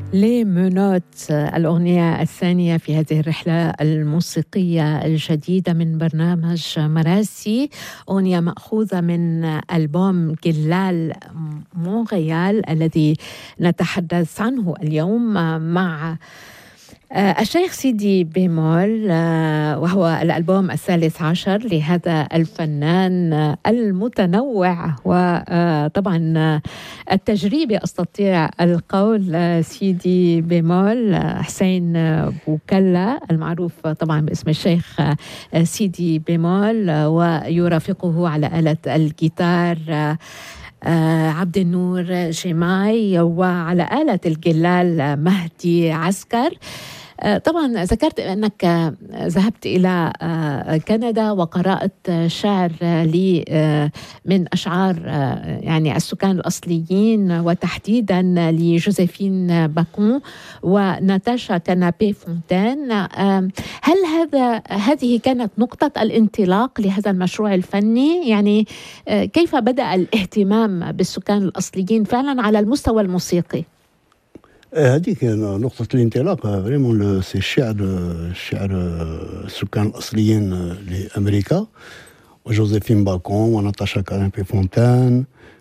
لي مونوت الأغنية الثانية في هذه الرحلة الموسيقية الجديدة من برنامج مراسي، أغنية مأخوذة من ألبوم جلال مونريال الذي نتحدث عنه اليوم مع الشيخ سيدي بيمول، وهو الألبوم الثالث عشر لهذا الفنان المتنوع وطبعا التجريبي أستطيع القول سيدي بيمول حسين بوكلا المعروف طبعا باسم الشيخ سيدي بيمول، ويرافقه على آلة الجيتار عبد النور جماي، وعلى آلة الجلال مهدي عسكر. طبعا ذكرت أنك ذهبت إلى كندا وقرأت شعر لي من أشعار يعني السكان الأصليين، وتحديدا لجوزيفين باكون وناتاشا كانابي فونتين. هل هذه كانت نقطة الانطلاق لهذا المشروع الفني؟ يعني كيف بدأ الاهتمام بالسكان الأصليين فعلا على المستوى الموسيقي؟ هذيك نقطة الانطلاق فريمون سي الشعر السكان الأصليين لأمريكا، وجوزيفين باكون وناتاشا كانابي فونتان،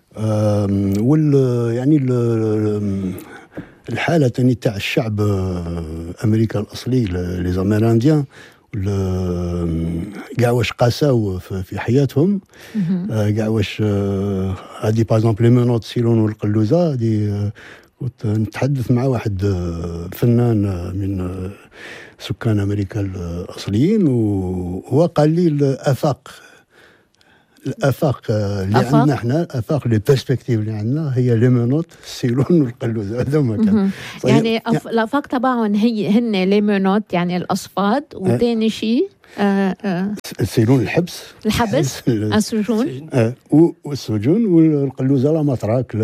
يعني الحالة تاع الشعب أمريكا الأصلي لي زاميرانديان كاع واش قاساو في حياتهم، كاع واش هادي باغ لي مونوت سيلون والقلوزة هادي. كنت نتحدث مع واحد فنان من سكان أمريكا الأصليين، وهو قال لي الآفاق اللي عندنا احنا، الآفاق اللي بيرسبكتيف اللي عندنا هي لي مونوت السيلون والقلوزة. هذا ما كان يعني الآفاق تبعهم هن لي مونوت يعني الأصفاد، وثاني شيء السيلون الحبس السجون والسجون، والقلوزة لا مطرق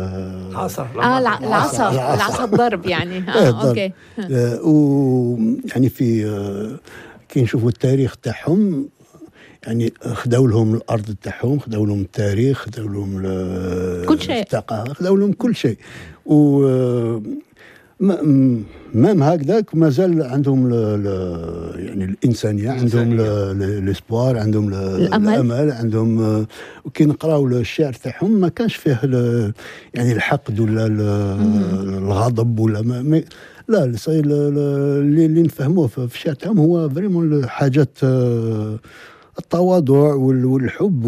العصا الضرب يعني اوكي. ويعني في كي نشوفوا التاريخ تاعهم، يعني خداو لهم الارض تاعهم، خداو لهم التاريخ، خداو لهم كل شيء، الثقافه، خداو لهم كل شيء. و مام هكذاك مازال عندهم يعني الانسانيه، عندهم الاسبوار، عندهم الامل، عندهم. وكي نقراو الشعر تاعهم ما كانش فيه يعني الحقد ولا الغضب ولا لا، اللي نفهموه في الشعر تاعهم هو فريمون حاجات التواضع والحب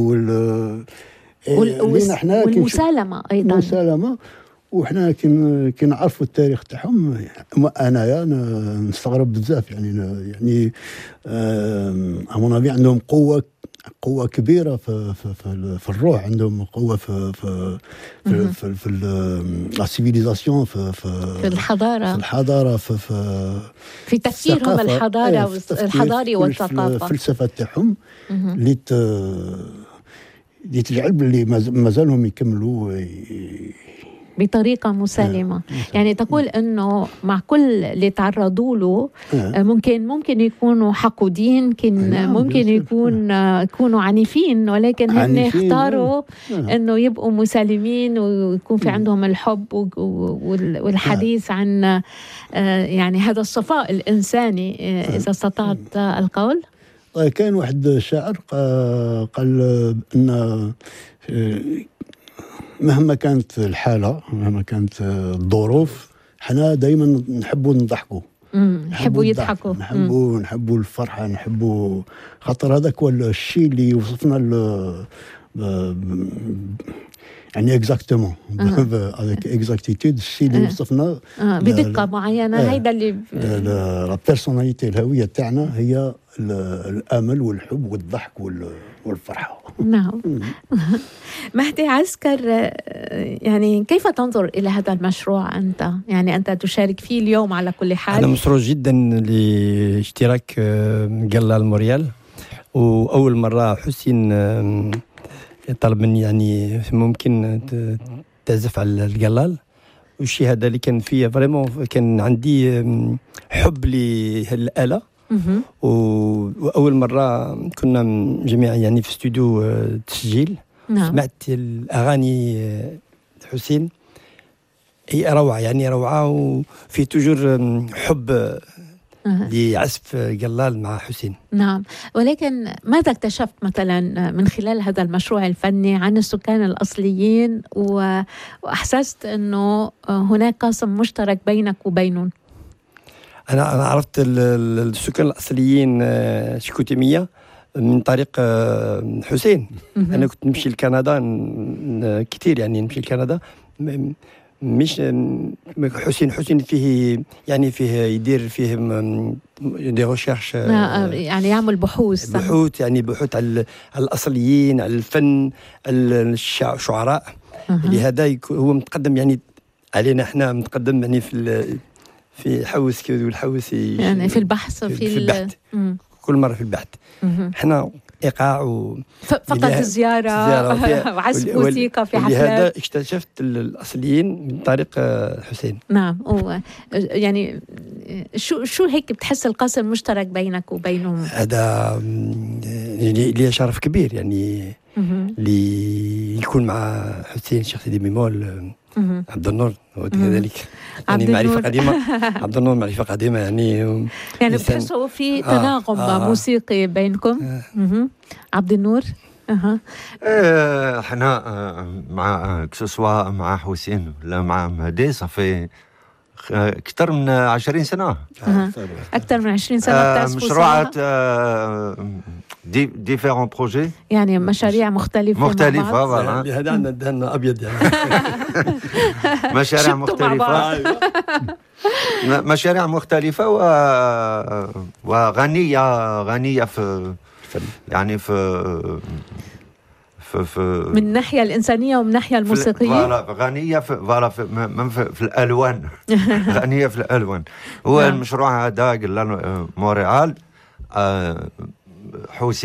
والمسالمه ايضا، المسالمه. وحنا كي نعرفوا التاريخ تاعهم، انايا نستغرب بزاف يعني امون عندهم قوه كبيره في الروح، عندهم قوه في لا سيفيليزاسيون، في الحضاره، في تفكيرهم الحضاري والثقافه، الفلسفه تاعهم اللي تجعل باللي مازالهم يكملوا بطريقة مسالمة. يعني تقول أنه مع كل اللي تعرضوا له ممكن يكونوا حقودين، ممكن يكونوا عنيفين، ولكن هم اختاروا أنه يبقوا مسالمين، ويكون في عندهم الحب والحديث عن يعني هذا الصفاء الإنساني، إذا استطعت القول. كان واحد الشاعر قال أن مهما كانت الحالة، مهما كانت الظروف، حنا دايما نحبوا نضحكوا، نحبوا يضحكوا، نحبوا الفرحة، نحبوا خاطر هذاك هو الشيء اللي يوصفنا يعني اكزاكتومون هذاك اكزاكتيتود، الشيء اللي يوصفنا بدقة معينة. هيدا اللي لا بيرسوناليتي، الهوية تاعنا هي الامل والحب والضحك والفرحه. نعم. مهدي عسكر، يعني كيف تنظر الى هذا المشروع انت؟ يعني انت تشارك فيه اليوم على كل حال. انا مسرور جدا لاشتراك جلال مونريال، واول مره حسين طلب مني يعني ممكن تعزف على الجلال، والشيء هذا اللي كان فيه فريمون كان عندي حب لهالآلة. وأول مرة كنا جميعا يعني في استوديو تسجيل. سمعت الأغاني حسين، هي روعة، يعني روعة، وفي توجور حب لعزف جلال مع حسين. نعم، ولكن ماذا اكتشفت مثلا من خلال هذا المشروع الفني عن السكان الأصليين وأحسست أنه هناك قاسم مشترك بينك وبينهم؟ أنا عرفت السكان الأصليين شكوتيمية من طريق حسين. أنا كنت نمشي لكندا كتير، يعني نمشي لكندا، مش حسين فيه، يعني فيه يدير فيه دي ريشيرش، يعني يعمل بحوث يعني بحوث على الأصليين، على الفن، الشعراء. لهذا هو متقدم يعني علينا، احنا متقدم يعني في حوث كذا، والحوث يعني في البحث، في البحث كل مرة في البحث. احنا إيقاع فقط زيارة وعزف موسيقى في حفلات. لهذا اكتشفت الأصليين من طريق حسين. نعم، يعني شو هيك بتحس القاسم المشترك بينك وبينهم؟ هذا لي شرف كبير، يعني اللي يكون مع حسين الشيخ سيدي بيمول، عبد النور وكذلك، يعني معرفة قديمة. عبد النور معرفة قديمة، يعني بتحسوا في تناغم موسيقي بينكم. عبد النور. احنا مع كسوسوا مع حسين ولا مع مهدي صافي أكثر من 20 سنة. أكثر من 20 سنة مشروعات ديفيرون بروجي، يعني مشاريع مختلفة. لهذا عندنا الدهن أبيض يعني. مشاريع مختلفة. مشاريع مختلفة وغنية في يعني في من الناحية الإنسانية ومن الناحية الموسيقية. غنية في الألوان. غنية في الألوان. هو المشروع هذا قلنا مونريال، حسين